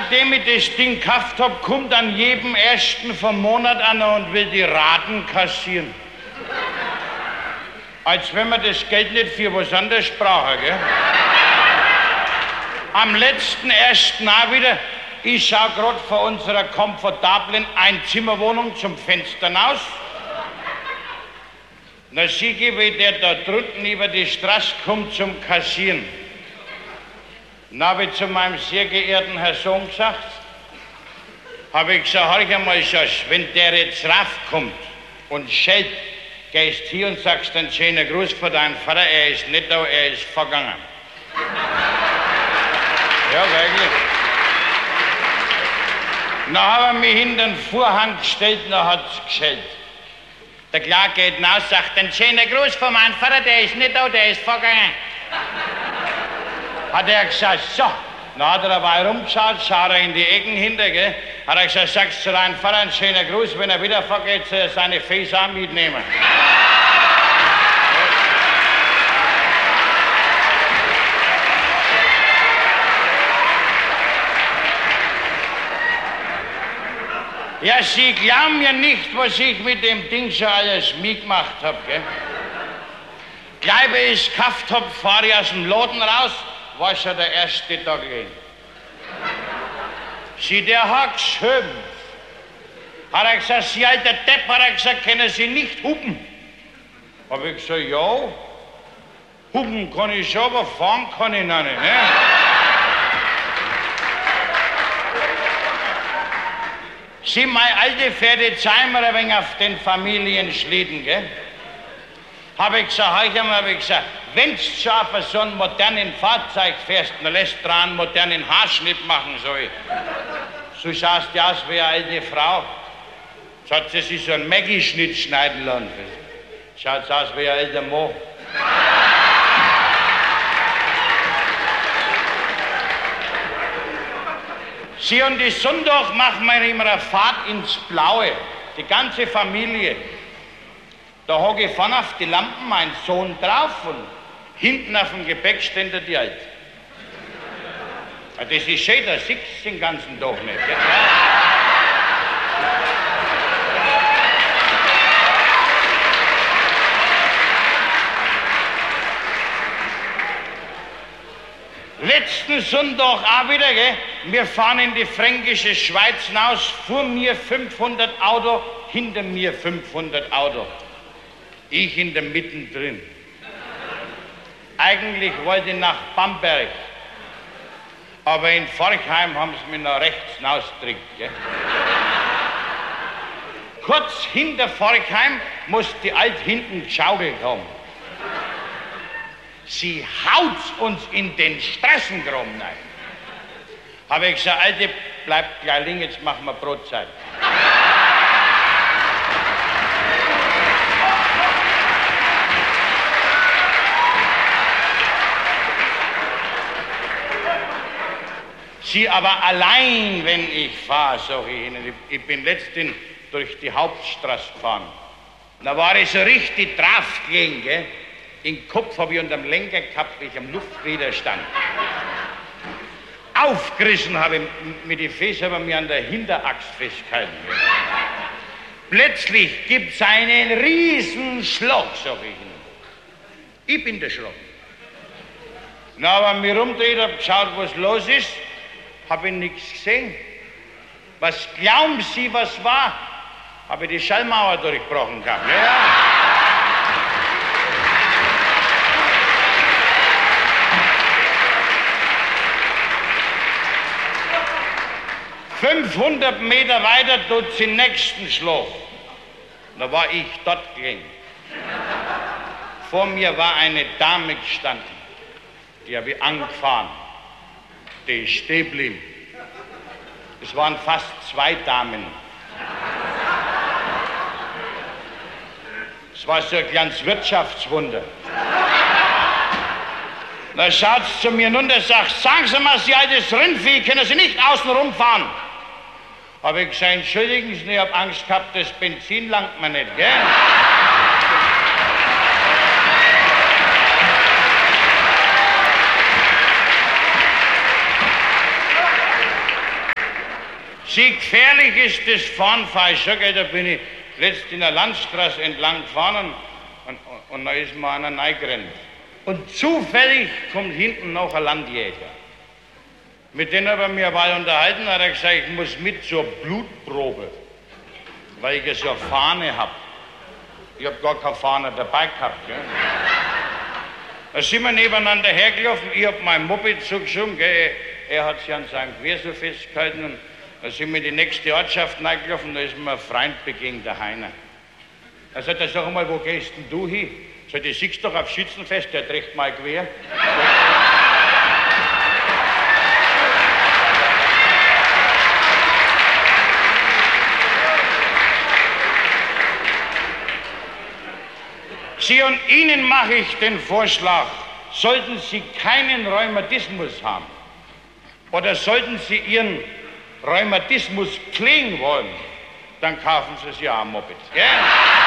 Dem ich das Ding gekauft hab, kommt an jedem 1. vom Monat an und will die Raten kassieren. Als wenn man das Geld nicht für was anderes brauche, gell? Am letzten 1. auch wieder, ich schau grad vor unserer komfortablen Einzimmerwohnung zum Fenster raus. Na, sieh ich, wie der da drunten über die Straße kommt zum Kassieren. Dann habe ich zu meinem sehr geehrten Herrn Sohn gesagt, habe ich gesagt, hör einmal, Schorsch, wenn der jetzt raufkommt und schellt, gehst hier und sagst einen schönen Gruß von deinem Vater, er ist nicht da, er ist vergangen. Ja, wirklich. Dann hat er mich hinter den Vorhang gestellt und dann hat's geschellt. Der Kleine geht hinaus, sagt, einen schönen Gruß von meinem Vater, der ist nicht da, der ist vergangen. Hat er gesagt, so. Dann hat er dabei rumgeschaut, schaut er in die Ecken hinter, gell. Hat er gesagt, sagst zu deinem Vater einen schönen Gruß, wenn er wieder vergeht, soll er seine Fäße auch mitnehmen. Ja, Sie glauben mir nicht, was ich mit dem Ding schon alles mitgemacht hab, gell. Gleich wie ich es gekauft hab, fahr ich aus dem Laden raus, war schon der 1. Tag gehen. Sie, der hat geschimpft. Hat er gesagt, Sie alter Depp, hat er gesagt, können Sie nicht hupen? Hab ich gesagt, ja, hupen kann ich schon, aber fahren kann ich noch nicht, ne? Sie, meine alte Pferde zeigen mir ein wenig auf den Familienschlitten, gell? Hab ich gesagt, wenn du schon auf so einem modernen Fahrzeug fährst, dann lässt du dran einen modernen Haarschnitt machen, so. So schaust du aus wie eine alte Frau. Jetzt hat sie sich so einen Maggie-Schnitt schneiden lassen. Schaut aus wie ein alter Mann. Sie, und die Sonntag machen wir immer eine Fahrt ins Blaue, die ganze Familie. Da hock ich vorne auf die Lampen, mein Sohn drauf und hinten auf dem Gepäckständer die Alte. Das ist schön, da siehst du den ganzen Tag nicht. Ja? Letzten Sonntag auch wieder, gell? Wir fahren in die fränkische Schweiz hinaus, vor mir 500 Auto, hinter mir 500 Auto. Ich in der Mitte drin. Eigentlich wollte ich nach Bamberg, aber in Forchheim haben sie mich nach rechts hinausgedrückt. Kurz hinter Forchheim muss die Alte hinten geschaukelt haben. Sie haut uns in den Straßengraben rein. Habe ich gesagt, Alte, bleibt gleich liegen, jetzt machen wir Brotzeit. Sie, aber allein, wenn ich fahre, sag ich Ihnen, ich bin letztens durch die Hauptstraße gefahren. Da war ich so richtig drauf gelegen, gell? Den Kopf habe ich unterm Lenker gehabt, wie ich am Luftwiderstand. Aufgerissen habe ich mit den Füßen, aber mir an der Hinterachse festgehalten. Plötzlich gibt's einen Riesenschlag, sag ich Ihnen. Ich bin der Schlag. Na, aber mir rumdreht, hab geschaut, was los ist, habe ich nichts gesehen. Was glauben Sie, was war? Habe ich die Schallmauer durchbrochen gehabt. Ja. 500 Meter weiter tut's den nächsten Schlag. Da war ich dort gelegen. Vor mir war eine Dame gestanden. Die habe ich angefahren. Die ist stehen geblieben. Es waren fast 2 Damen. Es war so ein kleines Wirtschaftswunder. Da schaut sie zu mir runter und sagt, sagen Sie mal, Sie altes Rindvieh, können Sie nicht außen rumfahren? Habe ich gesagt, entschuldigen Sie, ich habe Angst gehabt, das Benzin langt mir nicht, gell? Sie, gefährlich ist das Fahren, falsch. Da bin ich letzt in der Landstraße entlang gefahren und da ist mir einer reingerannt. Und zufällig kommt hinten noch ein Landjäger. Mit dem haben wir mich mal unterhalten, hat er gesagt, ich muss mit zur Blutprobe, weil ich ja so eine Fahne hab. Ich hab gar keine Fahne dabei gehabt. Gell? Da sind wir nebeneinander hergelaufen, ich hab mein Moped zugeschoben, gell? Er hat sich an seinem Gewehr so festgehalten und da sind wir in die nächste Ortschaft reingelaufen, da ist mir ein Freund begegnet, der Heiner. Da sagt er, sag mal, wo gehst denn du hin? Sagt, ich siehst doch auf Schützenfest, der trägt mein Gewehr. Sie, und Ihnen mache ich den Vorschlag, sollten Sie keinen Rheumatismus haben oder sollten Sie Ihren Rheumatismus klingen wollen, dann kaufen Sie sich ja ein Moped. Gell?